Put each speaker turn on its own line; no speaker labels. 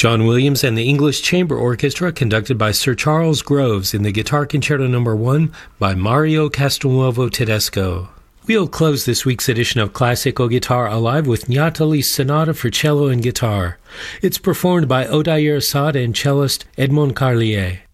John Williams and the English Chamber Orchestra, conducted by Sir Charles Groves in the Guitar Concerto No. 1 by Mario Castelnuovo Tedesco. We'll close this week's edition of Classical Guitar Alive with Nathalie's Sonata for Cello and Guitar. It's performed by Odair Assad and cellist Edmond Carlier.